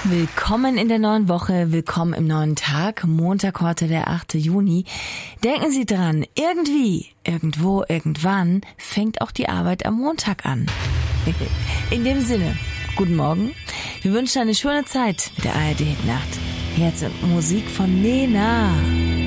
Willkommen in der neuen Woche, willkommen im neuen Tag, Montag heute der 8. Juni. Denken Sie dran, irgendwie, irgendwo, irgendwann fängt auch die Arbeit am Montag an. In dem Sinne, guten Morgen. Wir wünschen eine schöne Zeit mit der ARD Nacht. Jetzt Musik von Nena.